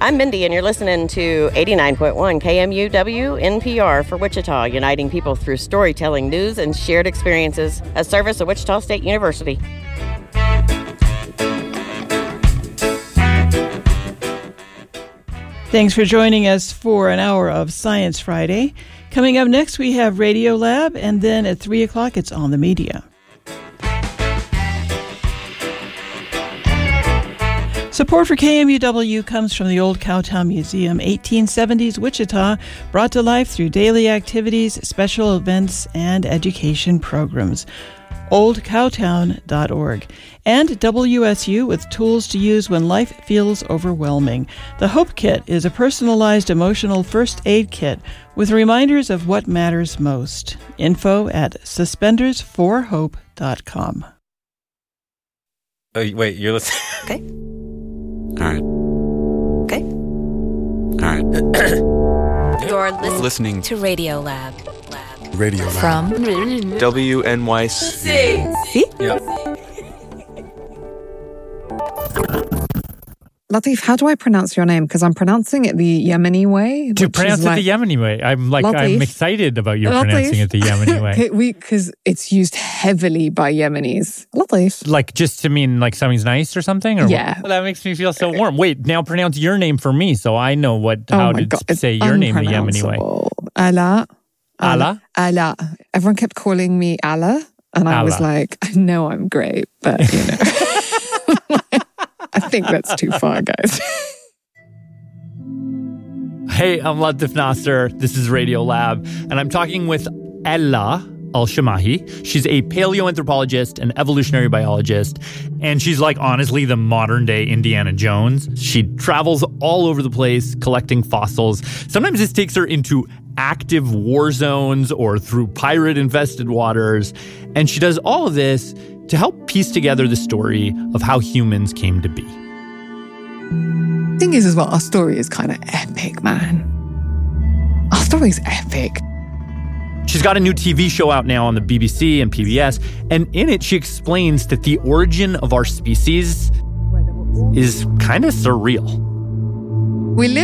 I'm Mindy, and you're listening to 89.1 KMUW NPR for Wichita, uniting people through storytelling, news, and shared experiences, a service of Wichita State University. Thanks for joining us for an hour of Science Friday. Coming up next, we have Radio Lab, and then at 3 o'clock, it's On the Media. Support for KMUW comes from the Old Cowtown Museum, 1870s Wichita, brought to life through daily activities, special events, and education programs. oldcowtown.org. And WSU with tools to use when life feels overwhelming. The Hope Kit is a personalized emotional first aid kit with reminders of what matters most. Info at suspendersforhope.com. Oh, wait, you're listening? Okay. All right. Okay. All right. You're listening to Radio Lab. Radio Lab. From WNYC. See? Yep. Latif, how do I pronounce your name? Because I'm pronouncing it the Yemeni way. To pronounce it the Yemeni way. I'm excited about you pronouncing it the Yemeni way. Because it's used heavily by Yemenis. Latif. Like just to mean like something's nice or something? Or yeah. Well, that makes me feel so warm. Wait, now pronounce your name for me so I know how to say your name the Yemeni way. Allah. Allah? Allah. Everyone kept calling me Allah. And I was like, I know I'm great, but you know. I think that's too far, guys. Hey, I'm Latif Nasser. This is Radio Lab, and I'm talking with Ella Al-Shamahi. She's a paleoanthropologist and evolutionary biologist, and she's like honestly the modern-day Indiana Jones. She travels all over the place collecting fossils. Sometimes this takes her into active war zones or through pirate-infested waters, and she does all of this to help piece together the story of how humans came to be. The thing is as well, our story is kind of epic, man. Our story's epic. She's got a new TV show out now on the BBC and PBS, and in it she explains that the origin of our species is kind of surreal. We live